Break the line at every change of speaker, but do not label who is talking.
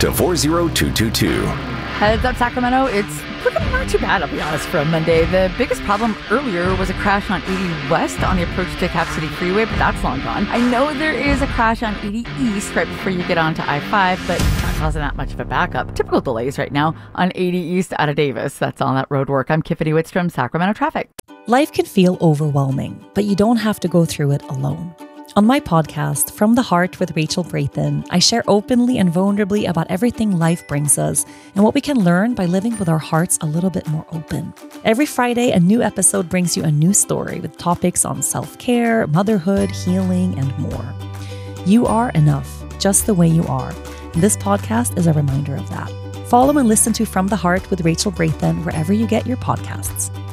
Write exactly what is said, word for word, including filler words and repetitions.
to four zero two two two.
Heads up, Sacramento. It's looking not too bad, I'll be honest, for a Monday. The biggest problem earlier was a crash on eighty West on the approach to Cap City Freeway, but that's long gone. I know there is a crash on eighty East right before you get onto I five, but not causing that much of a backup. Typical delays right now on eighty East out of Davis. That's all that road work. I'm Tiffany Wittstrom, Sacramento Traffic.
Life can feel overwhelming, but you don't have to go through it alone. On my podcast, From the Heart with Rachel Brathen, I share openly and vulnerably about everything life brings us and what we can learn by living with our hearts a little bit more open. Every Friday, a new episode brings you a new story with topics on self-care, motherhood, healing, and more. You are enough, just the way you are. And this podcast is a reminder of that. Follow and listen to From the Heart with Rachel Brathen wherever you get your podcasts.